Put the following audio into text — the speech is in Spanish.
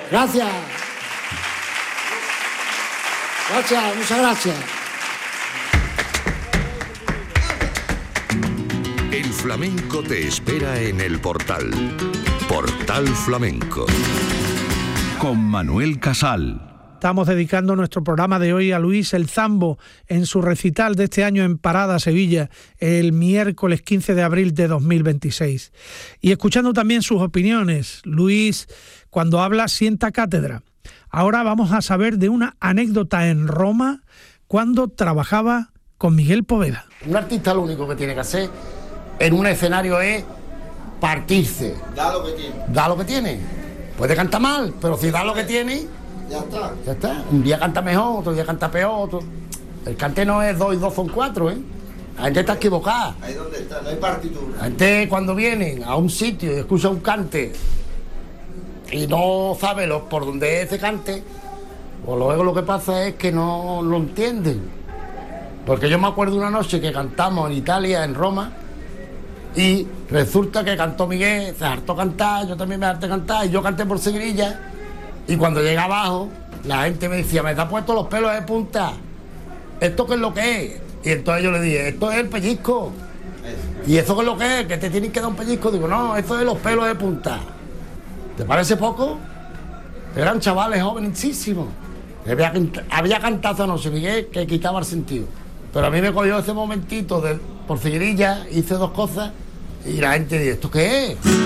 Gracias. Gracias, muchas gracias. El flamenco te espera en el Portal. Portal Flamenco. Con Manuel Casal. Estamos dedicando nuestro programa de hoy a Luis El Zambo en su recital de este año en Parada, Sevilla, el miércoles 15 de abril de 2026. Y escuchando también sus opiniones. Luis, cuando habla, sienta cátedra. Ahora vamos a saber de una anécdota en Roma cuando trabajaba con Miguel Poveda. Un artista lo único que tiene que hacer en un escenario es partirse. Da lo que tiene. Da lo que tiene. Puede cantar mal, pero si da lo que tiene... Ya está. Ya está. Un día canta mejor, otro día canta peor. El cante no es 2 y 2 son 4, ¿eh? La gente está equivocada. Ahí donde está, no hay partitura. La gente cuando vienen a un sitio y escucha un cante y no sabe por dónde es ese cante, pues luego lo que pasa es que no lo entienden. Porque yo me acuerdo una noche que cantamos en Italia, en Roma, y resulta que cantó Miguel, se hartó cantar, yo también me harté cantar, y yo canté por Segrilla. Y cuando llega abajo, la gente me decía, me te has puesto los pelos de punta. ¿Esto qué es lo que es? Y entonces yo le dije, esto es el pellizco. ¿Y eso qué es lo que es? ¿Que te tienen que dar un pellizco? Digo, no, eso es los pelos de punta. ¿Te parece poco? Eran chavales jovencísimos. Había cantado anoche Miguel que quitaba el sentido. Pero a mí me cogió ese momentito por Figuerilla, hice 2 cosas y la gente dice, ¿esto qué es?